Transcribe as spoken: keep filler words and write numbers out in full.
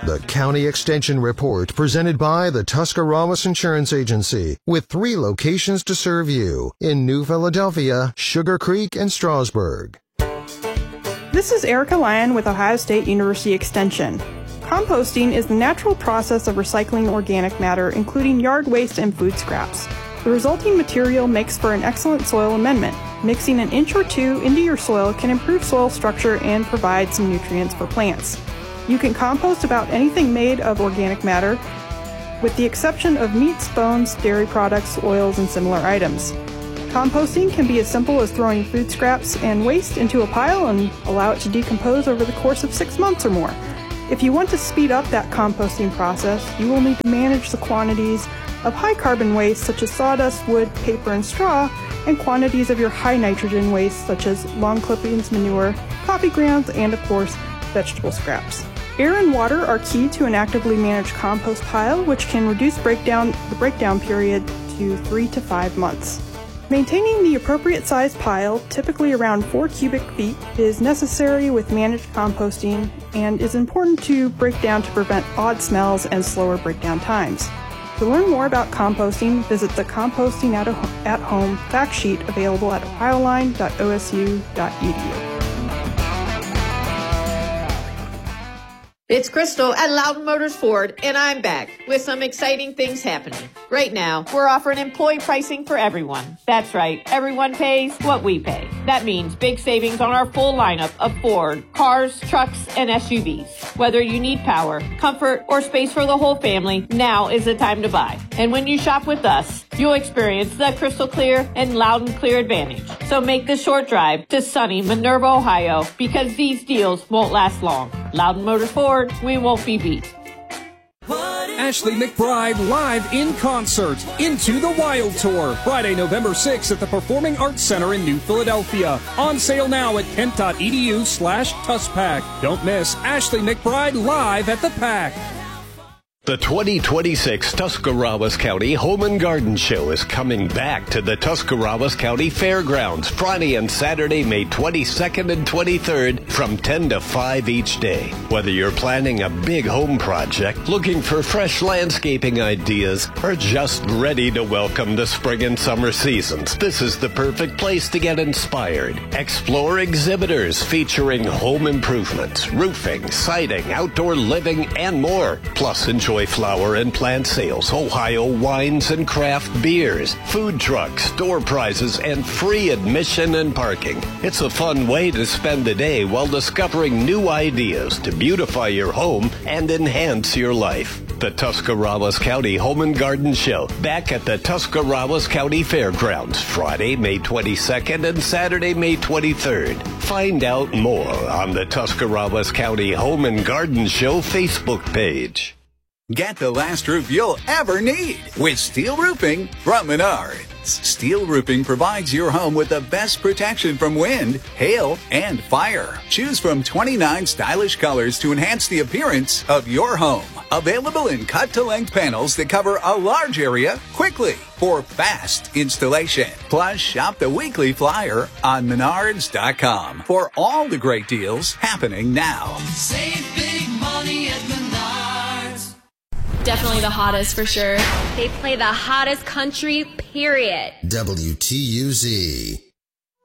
The County Extension Report, presented by the Tuscarawas Insurance Agency, with three locations to serve you in New Philadelphia, Sugar Creek, and Strasburg. This is Erica Lyon with Ohio State University Extension. Composting is the natural process of recycling organic matter, including yard waste and food scraps. The resulting material makes for an excellent soil amendment. Mixing an inch or two into your soil can improve soil structure and provide some nutrients for plants. You can compost about anything made of organic matter, with the exception of meats, bones, dairy products, oils, and similar items. Composting can be as simple as throwing food scraps and waste into a pile and allow it to decompose over the course of six months or more. If you want to speed up that composting process, you will need to manage the quantities of high carbon waste such as sawdust, wood, paper, and straw, and quantities of your high nitrogen waste such as lawn clippings, manure, coffee grounds, and of course, vegetable scraps. Air and water are key to an actively managed compost pile, which can reduce breakdown, the breakdown period to three to five months. Maintaining the appropriate size pile, typically around four cubic feet, is necessary with managed composting and is important to break down to prevent odd smells and slower breakdown times. To learn more about composting, visit the Composting at, at Home fact sheet available at ohio line dot o s u dot e d u. It's Crystal at Loudon Motors Ford, and I'm back with some exciting things happening. Right now, we're offering employee pricing for everyone. That's right, everyone pays what we pay. That means big savings on our full lineup of Ford cars, trucks, and S U Vs. Whether you need power, comfort, or space for the whole family, now is the time to buy. And when you shop with us, you'll experience the crystal clear and loud and clear advantage. So make the short drive to sunny Minerva, Ohio, because these deals won't last long. Loudon Motors Ford, we won't be beat. Ashley McBryde live in concert, Into the Wild Tour, Friday, November sixth at the Performing Arts Center in New Philadelphia. On sale now at kent dot e d u slash TUSPAC. Don't miss Ashley McBryde live at the Pack. The twenty twenty-six Tuscarawas County Home and Garden Show is coming back to the Tuscarawas County Fairgrounds Friday and Saturday, May twenty-second and twenty-third from ten to five each day. Whether you're planning a big home project, looking for fresh landscaping ideas, or just ready to welcome the spring and summer seasons, this is the perfect place to get inspired. Explore exhibitors featuring home improvements, roofing, siding, outdoor living, and more. Plus, enjoy flower and plant sales, Ohio wines and craft beers, food trucks, door prizes, and free admission and parking. It's a fun way to spend the day while discovering new ideas to beautify your home and enhance your life. The Tuscarawas County Home and Garden Show, back at the Tuscarawas County Fairgrounds, Friday, May twenty-second and Saturday, May twenty-third. Find out more on the Tuscarawas County Home and Garden Show Facebook page. Get the last roof you'll ever need with Steel Roofing from Menards. Steel Roofing provides your home with the best protection from wind, hail, and fire. Choose from twenty-nine stylish colors to enhance the appearance of your home. Available in cut-to-length panels that cover a large area quickly for fast installation. Plus, shop the weekly flyer on menards dot com for all the great deals happening now. Save big money at Menards. Definitely the hottest for sure. They play the hottest country, period. W T U Z.